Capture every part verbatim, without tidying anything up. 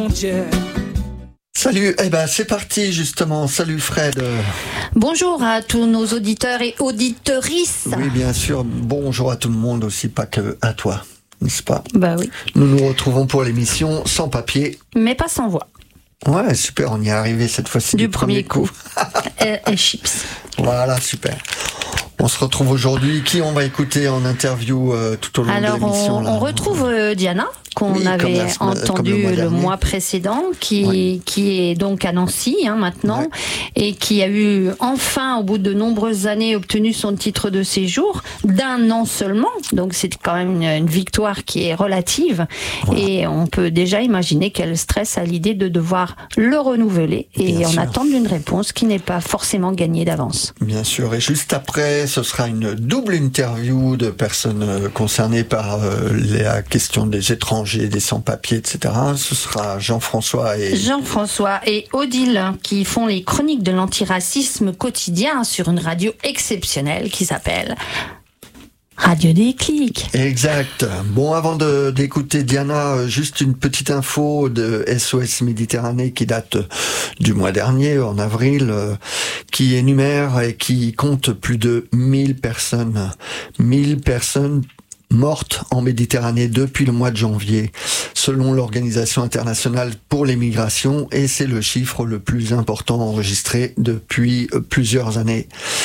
Dieu. Salut, eh ben c'est parti justement. Salut Fred. Bonjour à tous nos auditeurs et auditrices. Oui, bien sûr. Bonjour à tout le monde aussi, pas que à toi, n'est-ce pas? Bah oui. Nous nous retrouvons pour l'émission Sans Papier. Mais pas sans voix. Ouais, super, on y est arrivé cette fois-ci Du, du premier premier coup. coup. et, et chips. Voilà, super. On se retrouve aujourd'hui. Qui on va écouter en interview euh, tout au long Alors de l'émission on, là on retrouve euh, Diana, qu'on Oui, avait comme la semaine- entendu comme le mois le dernier. mois précédent, qui, Oui. qui est donc à Nancy hein, maintenant, Ouais. et qui a eu enfin, au bout de nombreuses années, obtenu son titre de séjour d'un an seulement. Donc c'est quand même une, une victoire qui est relative. Voilà. Et on peut déjà imaginer qu'elle stresse à l'idée de devoir le renouveler et Bien en sûr. attendre une réponse qui n'est pas forcément gagnée d'avance. Bien sûr, et juste après, ce sera une double interview de personnes euh, concernées par euh, la question des étrangers, des sans-papiers, et cetera. Ce sera Jean-François et... Jean-François et Odile qui font les chroniques de l'antiracisme quotidien sur une radio exceptionnelle qui s'appelle Radio Déclic. Exact. Bon, avant de, d'écouter Diana, euh, juste une petite info de S O S Méditerranée qui date euh, du mois dernier, en avril, euh, qui énumère et qui compte plus de mille personnes. mille personnes mortes en Méditerranée depuis le mois de janvier, selon l'Organisation internationale pour les migrations, et c'est le chiffre le plus important enregistré depuis euh, plusieurs années.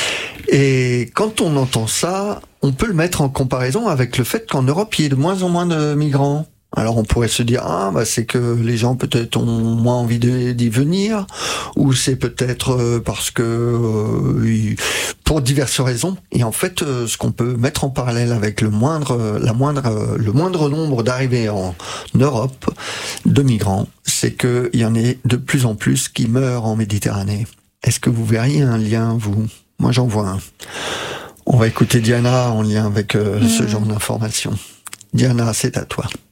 Et quand on entend ça, on peut le mettre en comparaison avec le fait qu'en Europe, il y ait de moins en moins de migrants. Alors on pourrait se dire, ah bah c'est que les gens peut-être ont moins envie de- d'y venir, ou c'est peut-être euh, parce que euh, ils- pour diverses raisons. Et en fait, euh, ce qu'on peut mettre en parallèle avec le moindre, la moindre, euh, le moindre nombre d'arrivées en Europe de migrants, c'est qu'il y en ait de plus en plus qui meurent en Méditerranée. Est-ce que vous verriez un lien, vous? Moi, j'en vois un. On va écouter Diana en lien avec euh, ce genre d'informations. Diana, c'est à toi.